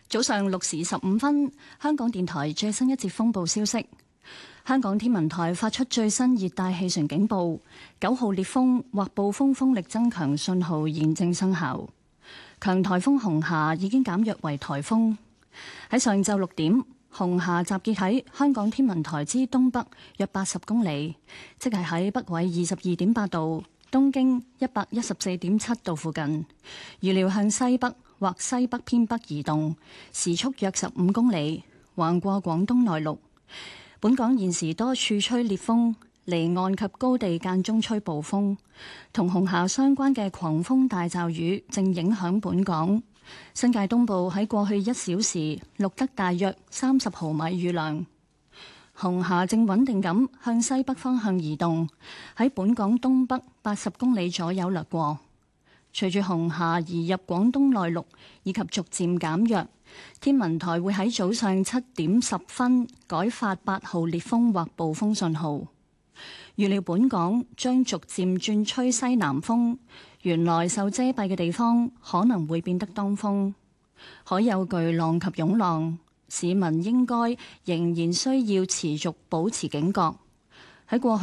早上6時15分，香港電台最新一節風暴消息。香港天文台發出最新熱帶氣旋警報，9號烈風或暴風風力增強信號現正生效。強颱風紅霞已經減弱為颱風。喺上晝6點，紅霞集結喺香港天文台之東北約80公里，即係喺北緯22.8度、東經114.7度附近。預料向西北或西北偏北移動，時速約15公里，橫過廣東內陸。本港現時多處吹烈風，離岸及高地間中吹暴風，同紅霞相關嘅狂風大驟雨正影響本港。新界東部喺過去1小時錄得大約30毫米雨量。紅霞正穩定咁向西北方向移動，喺本港東北80公里左右掠過。隨住紅霞移入廣東內陸以及逐漸減弱，天文台會喺早上7點10分改發8號烈風或暴風信號。預料本港將逐漸轉吹西南風，原來受遮蔽嘅地方可能會變得當風，海有巨浪及湧浪，市民應該仍然需要持續保持警覺。喺過去